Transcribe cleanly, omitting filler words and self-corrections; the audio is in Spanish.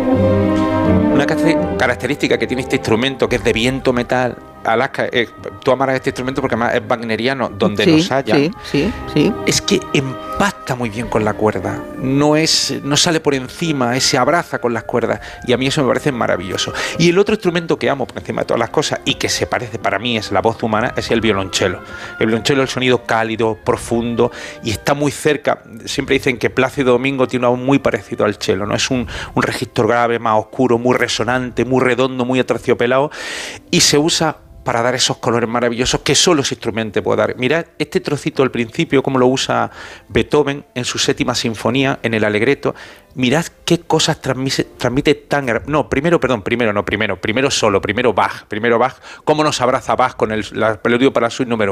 Una característica que tiene este instrumento, que es de viento metal, Alaska, tú amarás este instrumento porque además es wagneriano, donde nos haya, sí. es que empasta muy bien con la cuerda, no sale por encima, se abraza con las cuerdas, y a mí eso me parece maravilloso. Y el otro instrumento que amo por encima de todas las cosas, y que se parece, para mí es la voz humana, es el violonchelo. El violonchelo es el sonido cálido, profundo, y está muy cerca. Siempre dicen que Plácido Domingo tiene algo muy parecido al cello, ¿no? Es un registro grave, más oscuro, muy resonante, muy redondo, muy aterciopelado, y se usa para dar esos colores maravillosos que solo ese instrumento puede dar. Mirad este trocito al principio, cómo lo usa Beethoven en su 7ª sinfonía, en el Allegretto. Mirad qué cosas transmite tan... No, primero Bach, cómo nos abraza Bach con el preludio para la suite número